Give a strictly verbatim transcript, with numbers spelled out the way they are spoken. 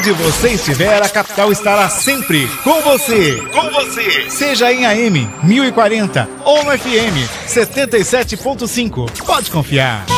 Onde você estiver, a capital estará sempre com você. Com você. Seja em A M mil e quarenta ou no F M setenta e sete ponto cinco. Pode confiar.